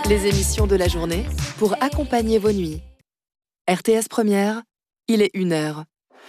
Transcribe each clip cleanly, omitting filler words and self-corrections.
Les émissions de la journée pour accompagner vos nuits. RTS Première, il est 1h.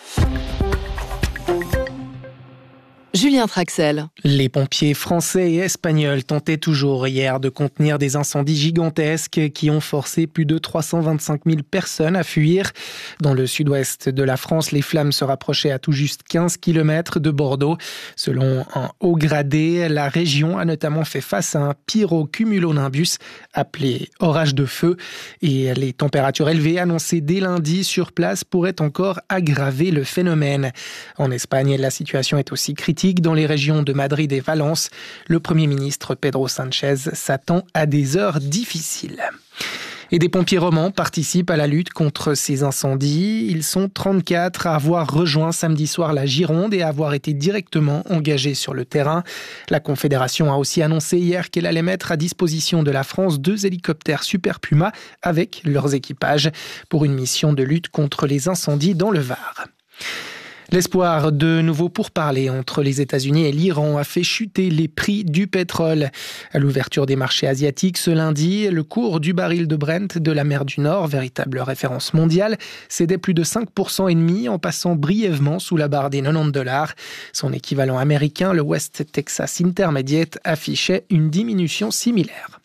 Julien Traxel. Les pompiers français et espagnols tentaient toujours hier de contenir des incendies gigantesques qui ont forcé plus de 325 000 personnes à fuir. Dans le sud-ouest de la France, les flammes se rapprochaient à tout juste 15 km de Bordeaux. Selon un haut gradé, la région a notamment fait face à un pyrocumulonimbus appelé orage de feu. Et les températures élevées annoncées dès lundi sur place pourraient encore aggraver le phénomène. En Espagne, la situation est aussi critique. Dans les régions de Madrid et Valence, le Premier ministre Pedro Sánchez s'attend à des heures difficiles. Et des pompiers romans participent à la lutte contre ces incendies. Ils sont 34 à avoir rejoint samedi soir la Gironde et à avoir été directement engagés sur le terrain. La Confédération a aussi annoncé hier qu'elle allait mettre à disposition de la France 2 hélicoptères Super Puma avec leurs équipages pour une mission de lutte contre les incendies dans le Var. L'espoir de nouveaux pourparlers entre les États-Unis et l'Iran a fait chuter les prix du pétrole. À l'ouverture des marchés asiatiques ce lundi, le cours du baril de Brent de la mer du Nord, véritable référence mondiale, cédait plus de 5,5% en passant brièvement sous la barre des $90. Son équivalent américain, le West Texas Intermediate, affichait une diminution similaire.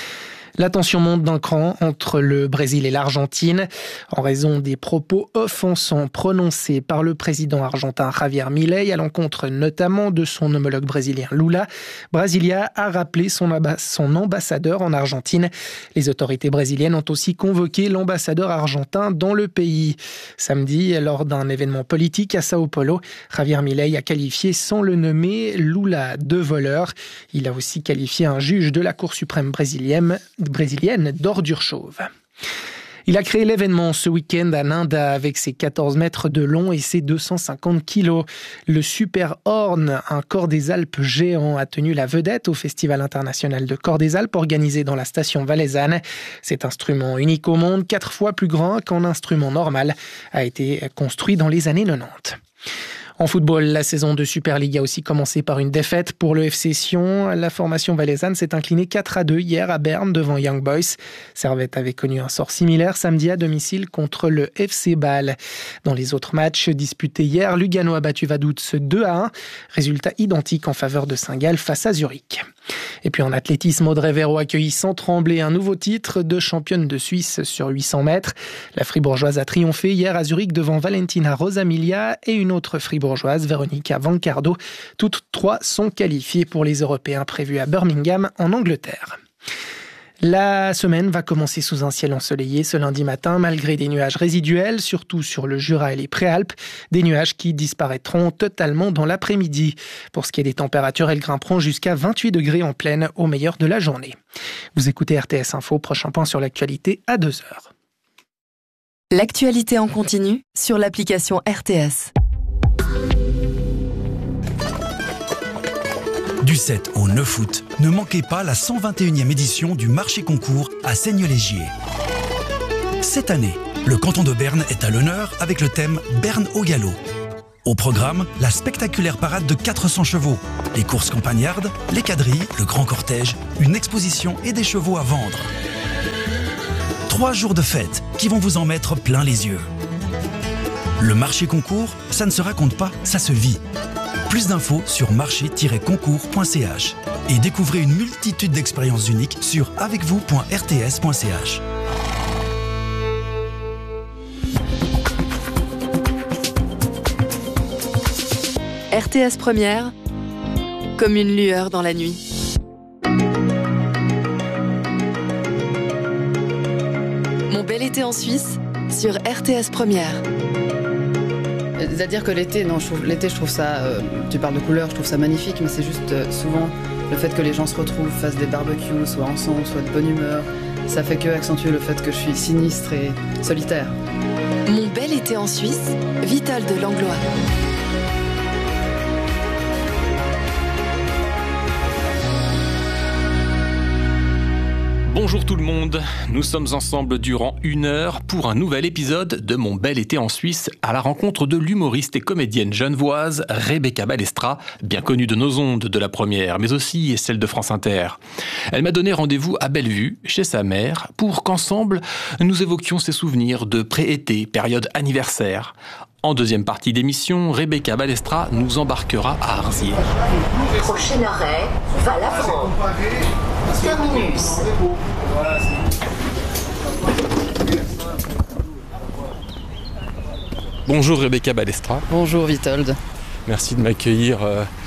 La tension monte d'un cran entre le Brésil et l'Argentine en raison des propos offensants prononcés par le président argentin Javier Milei à l'encontre notamment de son homologue brésilien Lula. Brasilia a rappelé son ambassadeur en Argentine. Les autorités brésiliennes ont aussi convoqué l'ambassadeur argentin dans le pays. Samedi, lors d'un événement politique à Sao Paulo, Javier Milei a qualifié sans le nommer Lula de voleur. Il a aussi qualifié un juge de la Cour suprême brésilienne d'ordure chauve. Il a créé l'événement ce week-end à Nanda avec ses 14 mètres de long et ses 250 kilos. Le Super Horn, un cor des Alpes géant, a tenu la vedette au Festival international de cor des Alpes organisé dans la station valaisanne. Cet instrument unique au monde, 4 fois plus grand qu'un instrument normal, a été construit dans les années 90. En football, la saison de Super League a aussi commencé par une défaite pour le FC Sion. La formation valaisanne s'est inclinée 4-2 hier à Berne devant Young Boys. Servette avait connu un sort similaire samedi à domicile contre le FC Bâle. Dans les autres matchs disputés hier, Lugano a battu Vaduz 2-1. Résultat identique en faveur de Saint-Gall face à Zurich. Et puis en athlétisme, Audrey Véro accueillit sans trembler un nouveau titre de championne de Suisse sur 800 mètres. La fribourgeoise a triomphé hier à Zurich devant Valentina Rosamilia et une autre fribourgeoise, Veronica Vancardo. Toutes 3 sont qualifiées pour les Européens prévus à Birmingham en Angleterre. La semaine va commencer sous un ciel ensoleillé ce lundi matin, malgré des nuages résiduels, surtout sur le Jura et les Préalpes, des nuages qui disparaîtront totalement dans l'après-midi. Pour ce qui est des températures, elles grimperont jusqu'à 28 degrés en pleine au meilleur de la journée. Vous écoutez RTS Info, prochain point sur l'actualité à 2h. L'actualité en continu sur l'application RTS. Du 7 au 9 août, ne manquez pas la 121e édition du marché concours à Seignelay-Gier. Cette année, le canton de Berne est à l'honneur avec le thème Berne au galop. Au programme, la spectaculaire parade de 400 chevaux, les courses campagnardes, les quadrilles, le grand cortège, une exposition et des chevaux à vendre. 3 jours de fête qui vont vous en mettre plein les yeux. Le marché concours, ça ne se raconte pas, ça se vit. Plus d'infos sur marché-concours.ch et découvrez une multitude d'expériences uniques sur avecvous.rts.ch. RTS Première, comme une lueur dans la nuit. Mon bel été en Suisse sur RTS Première. C'est-à-dire que l'été, je trouve ça, tu parles de couleurs, je trouve ça magnifique, mais c'est juste souvent le fait que les gens se retrouvent, fassent des barbecues, soit ensemble, soit de bonne humeur, ça fait que accentuer le fait que je suis sinistre et solitaire. Mon bel été en Suisse, Vital de Langlois. Bonjour tout le monde, nous sommes ensemble durant 1 heure pour un nouvel épisode de Mon bel été en Suisse à la rencontre de l'humoriste et comédienne genevoise Rebecca Balestra, bien connue de nos ondes de la première, mais aussi celle de France Inter. Elle m'a donné rendez-vous à Bellevue, chez sa mère, pour qu'ensemble nous évoquions ses souvenirs de pré-été, période anniversaire. En deuxième partie d'émission, Rebecca Balestra nous embarquera à Arzier. Prochain arrêt, Valavron. Terminus. Bonjour Rebecca Balestra. Bonjour Witold. Merci de m'accueillir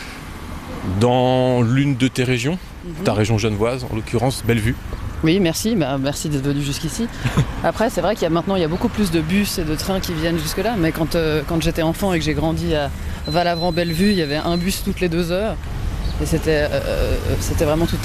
dans l'une de tes régions, ta région genevoise, en l'occurrence Bellevue. Oui, merci, merci d'être venu jusqu'ici. Après, c'est vrai qu'il y a beaucoup plus de bus et de trains qui viennent jusque-là, mais quand j'étais enfant et que j'ai grandi à Valavron-Bellevue, il y avait un bus toutes les 2 heures. Et c'était vraiment tout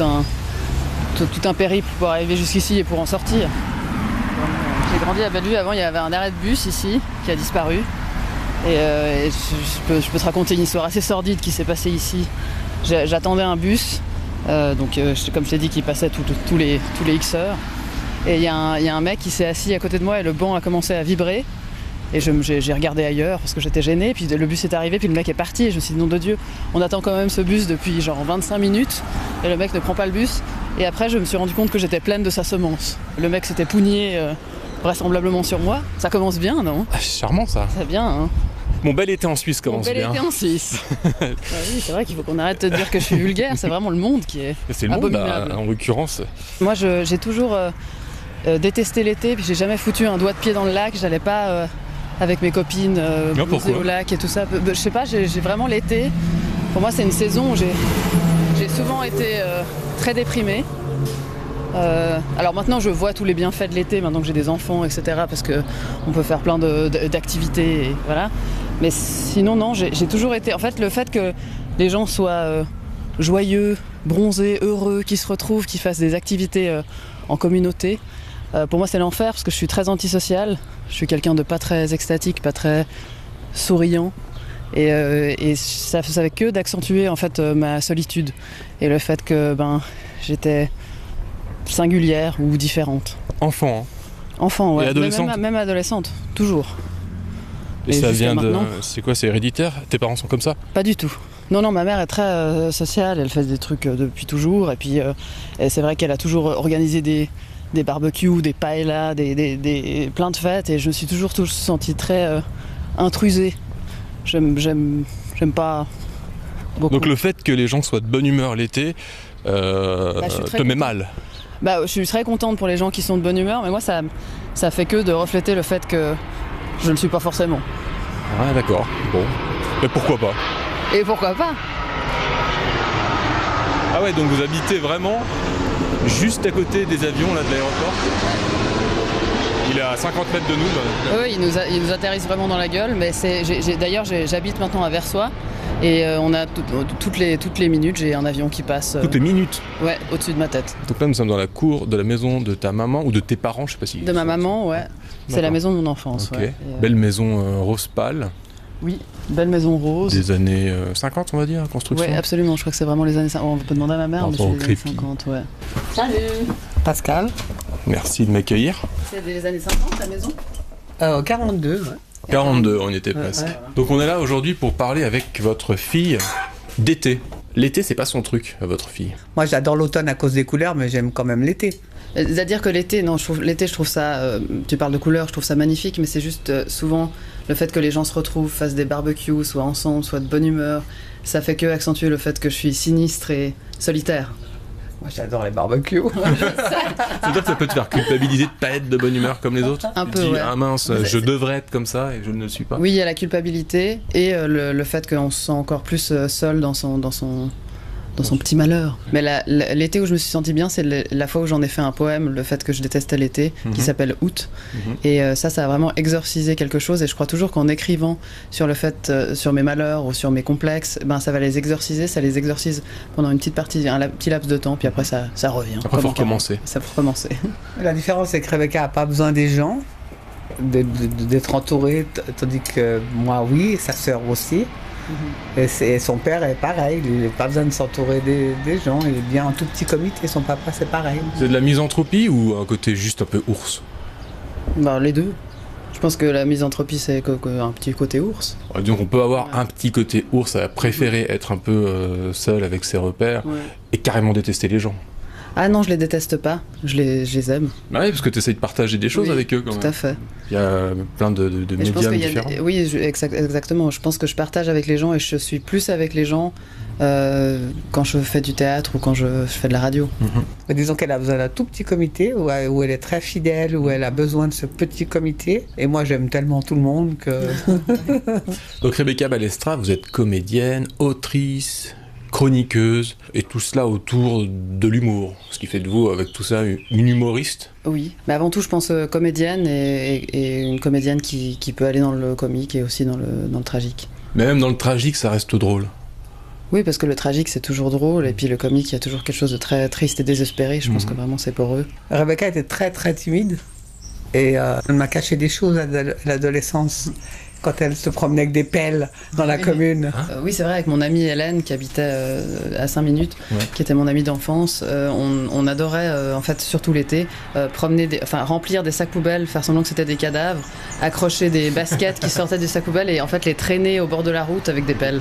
un périple pour arriver jusqu'ici et pour en sortir. J'ai grandi à Bellevue, avant il y avait un arrêt de bus ici qui a disparu. Et je peux te raconter une histoire assez sordide qui s'est passée ici. J'attendais un bus. Comme je t'ai dit, qui passait tous les X heures. Et il y a un mec qui s'est assis à côté de moi et le banc a commencé à vibrer. Et j'ai regardé ailleurs parce que j'étais gênée. Puis le bus est arrivé, puis le mec est parti. Et je me suis dit, nom de Dieu, on attend quand même ce bus depuis genre 25 minutes. Et le mec ne prend pas le bus. Et après, je me suis rendu compte que j'étais pleine de sa semence. Le mec s'était pougné vraisemblablement sur moi. Ça commence bien, non ? C'est charmant ça. C'est bien, hein. Mon bel été en Suisse commence bien. Mon bel été en Suisse. Oui, c'est vrai qu'il faut qu'on arrête de dire que je suis vulgaire. C'est vraiment le monde qui est C'est le abominable. monde, en l'occurrence. Moi, j'ai toujours détesté l'été, puis j'ai jamais foutu un doigt de pied dans le lac. J'allais pas avec mes copines bronzer au lac et tout ça. Je sais pas, j'ai vraiment l'été. Pour moi, c'est une saison où j'ai souvent été très déprimée. Alors maintenant je vois tous les bienfaits de l'été, maintenant que j'ai des enfants, etc. Parce qu'on peut faire plein d'activités, et voilà. Mais sinon non, j'ai toujours été... En fait, le fait que les gens soient joyeux, bronzés, heureux, qu'ils se retrouvent, qu'ils fassent des activités en communauté, pour moi c'est l'enfer parce que je suis très antisociale. Je suis quelqu'un de pas très extatique, pas très souriant. Et ça fait que d'accentuer en fait ma solitude. Et le fait que j'étais singulière ou différente. Enfant, hein. Enfant, ouais. Et adolescente. Même adolescente, toujours. Et ça vient maintenant, c'est quoi, c'est héréditaire ? Tes parents sont comme ça ? Pas du tout. Non, ma mère est très sociale, elle fait des trucs depuis toujours. Et puis et c'est vrai qu'elle a toujours organisé des barbecues, des paellas, plein de fêtes. Et je me suis toujours sentie très intrusée. J'aime pas beaucoup. Donc le fait que les gens soient de bonne humeur l'été te met mal ? Je suis très contente pour les gens qui sont de bonne humeur, mais moi ça fait que de refléter le fait que je ne suis pas forcément. Ah d'accord, bon. Mais pourquoi pas ? Et pourquoi pas ? Ah ouais, donc vous habitez vraiment juste à côté des avions là de l'aéroport ? Il est à 50 mètres de nous. Oui, il nous atterrissent vraiment dans la gueule, mais d'ailleurs j'habite maintenant à Versoix. Et on a toutes les minutes, j'ai un avion qui passe. Toutes les minutes ? Ouais, au-dessus de ma tête. Donc là, nous sommes dans la cour de la maison de ta maman ou de tes parents, je sais pas si. De ma maman, ouais. C'est la maison de mon enfance. Ok. Ouais. Belle maison rose pâle. Oui, belle maison rose. Des années 50, on va dire, construction. Ouais, absolument. Je crois que c'est vraiment les années 50. On peut demander à ma mère, mais c'est les années creepy. 50, ouais. Salut Pascal. Merci de m'accueillir. C'est des années 50, ta maison ? 42, ouais. 42, on y était presque. Ouais. Donc on est là aujourd'hui pour parler avec votre fille d'été. L'été, c'est pas son truc, votre fille. Moi j'adore l'automne à cause des couleurs, mais j'aime quand même l'été. C'est-à-dire que l'été, je trouve ça... tu parles de couleurs, je trouve ça magnifique, mais c'est juste souvent le fait que les gens se retrouvent, fassent des barbecues, soit ensemble, soit de bonne humeur. Ça fait que accentuer le fait que je suis sinistre et solitaire. Moi j'adore les barbecues. C'est-à-dire que ça peut te faire culpabiliser de pas être de bonne humeur comme les autres ? Un Tu peu, te dis, ouais. ah mince, je devrais être comme ça et je ne le suis pas. Oui, il y a la culpabilité et le fait qu'on se sent encore plus seul dans son petit malheur. Mais l'été où je me suis sentie bien, c'est la fois où j'en ai fait un poème, le fait que je détestais l'été, qui s'appelle Août. Et ça a vraiment exorcisé quelque chose. Et je crois toujours qu'en écrivant sur le fait, sur mes malheurs ou sur mes complexes, ça va les exorciser. Ça les exorcise pendant une petite partie, un petit laps de temps, puis après ça revient. Après, il faut recommencer. Ça faut recommencer. La différence c'est que Rebecca n'a pas besoin des gens, d'être entourée, tandis que moi oui, et sa sœur aussi. Et son père est pareil, il n'a pas besoin de s'entourer des gens, il est bien en tout petit comité, son papa c'est pareil. C'est de la misanthropie ou un côté juste un peu ours? Bah, les deux. Je pense que la misanthropie, c'est un petit côté ours. Donc on peut avoir un petit côté ours à préférer être un peu seul avec ses repères et carrément détester les gens. Ah non, je les déteste pas, je les aime. Bah oui, parce que tu essayes de partager des choses avec eux quand même. Tout à fait. Il y a plein de médias différents. Oui, exactement. Je pense que je partage avec les gens et je suis plus avec les gens quand je fais du théâtre ou quand je fais de la radio. Disons qu'elle a besoin d'un tout petit comité où elle est très fidèle, où elle a besoin de ce petit comité. Et moi, j'aime tellement tout le monde que... Donc Rebecca Balestra, vous êtes comédienne, autrice, chroniqueuse, et tout cela autour de l'humour. Ce qui fait de vous, avec tout ça, une humoriste. Oui, mais avant tout, je pense comédienne et une comédienne qui peut aller dans le comique et aussi dans le tragique. Mais même dans le tragique, ça reste drôle. Oui, parce que le tragique, c'est toujours drôle, et puis le comique, il y a toujours quelque chose de très triste et désespéré. Je pense que vraiment, c'est pour eux. Rebecca était très, très timide, et elle m'a caché des choses à l'adolescence. Quand elle se promenait avec des pelles dans la commune. Oui, c'est vrai, avec mon amie Hélène, qui habitait à 5 minutes, qui était mon amie d'enfance, on adorait, en fait, surtout l'été, remplir des sacs poubelles, faire semblant que c'était des cadavres, accrocher des baskets qui sortaient des sacs poubelles et en fait les traîner au bord de la route avec des pelles.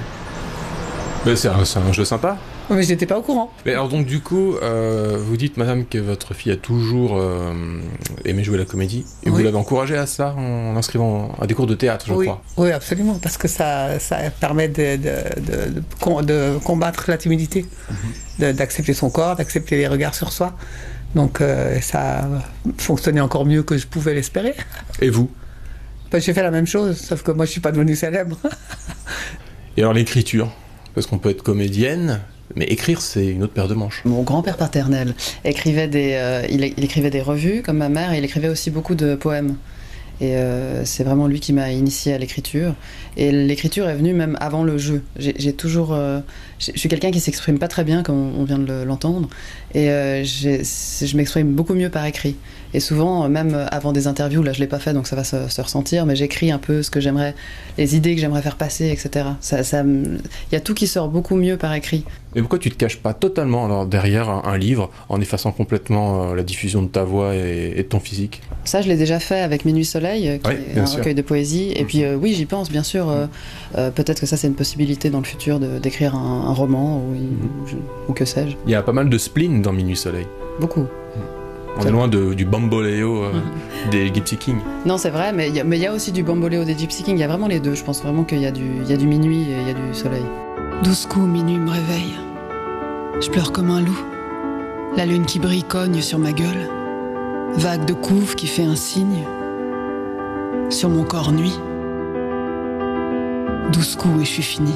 Mais c'est un jeu sympa. Mais j'étais pas au courant. Mais alors donc du coup, vous dites madame que votre fille a toujours aimé jouer la comédie et vous l'avez encouragée à ça en l'inscrivant à des cours de théâtre, je crois. Oui, absolument, parce que ça permet de combattre la timidité, d'accepter son corps, d'accepter les regards sur soi. Donc ça a fonctionné encore mieux que je pouvais l'espérer. Et vous? J'ai fait la même chose, sauf que moi je suis pas devenue célèbre. Et alors l'écriture? Parce qu'on peut être comédienne, mais écrire, c'est une autre paire de manches. Mon grand-père paternel écrivait il écrivait des revues, comme ma mère, et il écrivait aussi beaucoup de poèmes. Et c'est vraiment lui qui m'a initiée à l'écriture. Et l'écriture est venue même avant le jeu. J'ai toujours... je suis quelqu'un qui s'exprime pas très bien, comme on vient de l'entendre. Et je m'exprime beaucoup mieux par écrit. Et souvent, même avant des interviews, là je l'ai pas fait, donc ça va se ressentir, mais j'écris un peu ce que j'aimerais, les idées que j'aimerais faire passer, etc. Il y a tout qui sort beaucoup mieux par écrit. Mais pourquoi tu te caches pas totalement alors, derrière un livre, en effaçant complètement la diffusion de ta voix et de ton physique? Ça, je l'ai déjà fait avec Minuit Soleil, qui est un recueil de poésie. Et puis, oui, j'y pense, bien sûr. Peut-être que ça, c'est une possibilité dans le futur d'écrire un roman ou que sais-je. Il y a pas mal de spleen dans Minuit Soleil. Beaucoup. On est loin du bamboléo des Gypsy Kings. Non, c'est vrai, mais il y a aussi du bamboléo des Gypsy Kings. Il y a vraiment les deux. Je pense vraiment qu'il y a du minuit et il y a du soleil. 12 coups, minuit me réveille. Je pleure comme un loup. La lune qui brille cogne sur ma gueule. Vague de couve qui fait un signe. Sur mon corps nuit. 12 coups et je suis fini.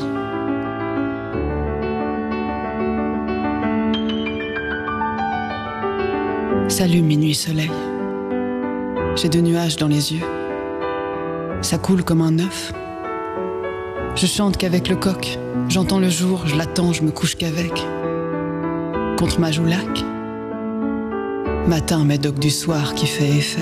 Salut minuit soleil. J'ai de nuages dans les yeux. Ça coule comme un œuf. Je chante qu'avec le coq. J'entends le jour, je l'attends, je me couche qu'avec. Contre ma joulac. Matin médoc du soir qui fait effet.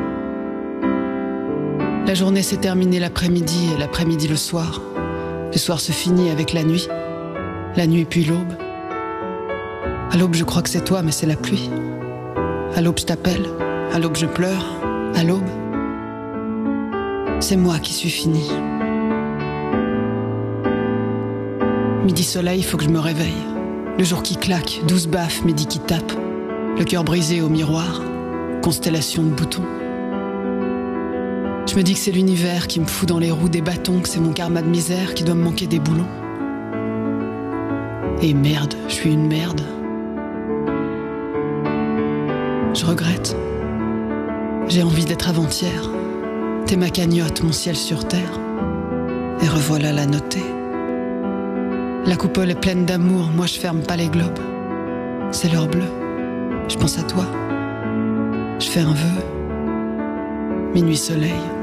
La journée s'est terminée l'après-midi et l'après-midi le soir. Le soir se finit avec la nuit puis l'aube. À l'aube je crois que c'est toi mais c'est la pluie. À l'aube je t'appelle, à l'aube je pleure, à l'aube c'est moi qui suis fini. Midi soleil, faut que je me réveille. Le jour qui claque, 12 baffes, midi qui tape. Le cœur brisé au miroir, constellation de boutons. Je me dis que c'est l'univers qui me fout dans les roues des bâtons, que c'est mon karma de misère qui doit me manquer des boulons. Et merde, je suis une merde. Je regrette. J'ai envie d'être avant-hier. T'es ma cagnotte, mon ciel sur terre. Et revoilà la notée. La coupole est pleine d'amour, moi je ferme pas les globes. C'est l'heure bleue. Je pense à toi. Je fais un vœu. Minuit soleil.